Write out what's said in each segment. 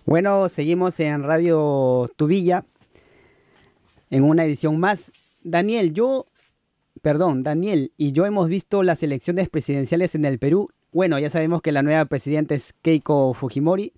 Bueno, seguimos en Radio Tubilla en una edición más. Daniel y yo hemos visto las elecciones presidenciales en el Perú. Bueno, ya sabemos que la nueva presidenta es Keiko Fujimori.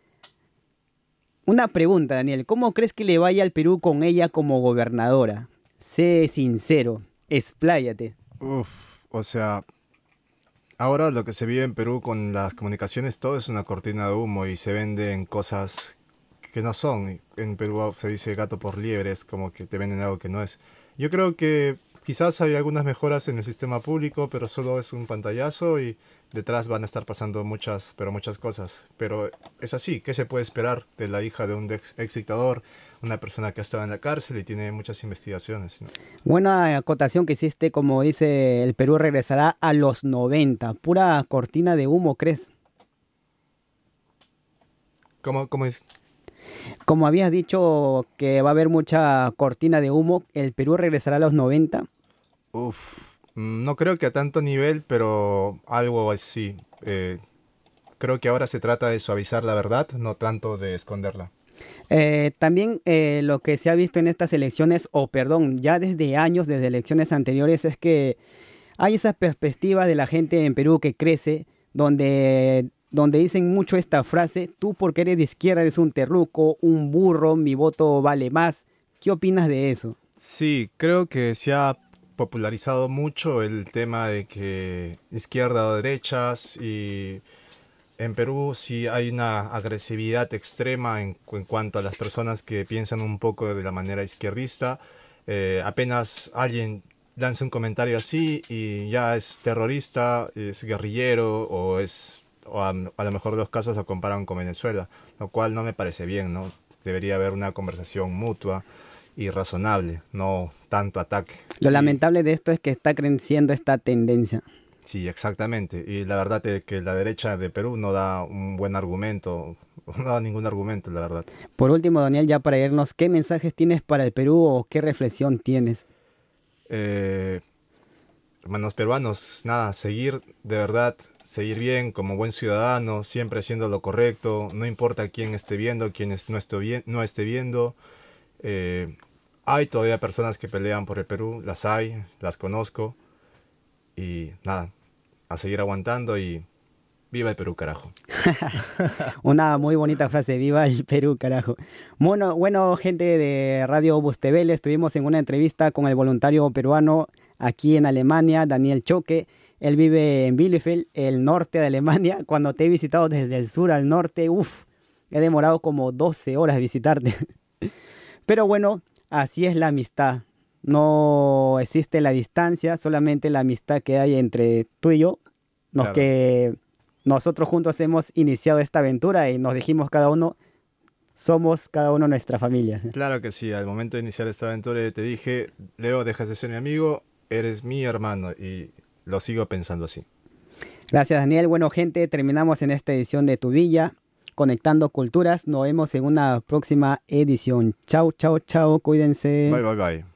Una pregunta, Daniel, ¿cómo crees que le vaya al Perú con ella como gobernadora? Sé sincero, expláyate. Uf, o sea, ahora lo que se vive en Perú con las comunicaciones, todo es una cortina de humo y se venden cosas que no son. En Perú se dice gato por liebre, es como que te venden algo que no es. Yo creo que quizás hay algunas mejoras en el sistema público, pero solo es un pantallazo y detrás van a estar pasando muchas, pero muchas cosas. Pero es así, ¿qué se puede esperar de la hija de un ex dictador, una persona que ha estado en la cárcel y tiene muchas investigaciones, ¿no? Buena acotación que hiciste, como dice, el Perú regresará a los 90. Pura cortina de humo, ¿crees? ¿Cómo es? Como habías dicho que va a haber mucha cortina de humo, el Perú regresará a los 90. No creo que a tanto nivel, pero algo así. Creo que ahora se trata de suavizar la verdad, no tanto de esconderla. También lo que se ha visto en estas elecciones, o perdón, ya desde años, desde elecciones anteriores, es que hay esa perspectiva de la gente en Perú que crece, donde dicen mucho esta frase: tú porque eres de izquierda eres un terruco, un burro, mi voto vale más. ¿Qué opinas de eso? Sí, creo que se ha popularizado mucho el tema de que izquierda o derechas y en Perú sí hay una agresividad extrema en cuanto a las personas que piensan un poco de la manera izquierdista. Apenas alguien lanza un comentario así y ya es terrorista, es guerrillero o a lo mejor los casos lo comparan con Venezuela, lo cual no me parece bien, ¿no? Debería haber una conversación mutua y razonable, no tanto ataque. Lo Y lamentable de esto es que está creciendo esta tendencia. sí, exactamente. Y la verdad es que la derecha de Perú no da un buen argumento, no da ningún argumento, la verdad. Por último, Daniel, ya para irnos, ¿qué mensajes tienes para el Perú o qué reflexión tienes? Eh, Hermanos peruanos, nada, seguir de verdad, seguir bien como buen ciudadano, siempre haciendo lo correcto, no importa quién esté viendo, no no esté viendo. Eh, Hay todavía personas que pelean por el Perú, las hay, las conozco y nada, a seguir aguantando y viva el Perú, carajo. Una muy bonita frase: viva el Perú, carajo. Bueno, gente de Radio Bustebel, estuvimos en una entrevista con el voluntario peruano aquí en Alemania, Daniel Choque. Él vive en Bielefeld, el norte de Alemania. Cuando te he visitado desde el sur al norte, uff, he demorado como 12 horas visitarte. Pero bueno, así es la amistad. No existe la distancia, solamente la amistad que hay entre tú y yo. Los Claro. que nosotros juntos hemos iniciado esta aventura y nos dijimos cada uno, somos cada uno nuestra familia. Claro que sí, al momento de iniciar esta aventura yo te dije, Leo, dejas de ser mi amigo, eres mi hermano y lo sigo pensando así. Gracias, Daniel. Bueno, gente, terminamos en esta edición de Tu Villa, Conectando Culturas. Nos vemos en una próxima edición. Chau, chau, chau. Bye, Cuídense. bye, bye.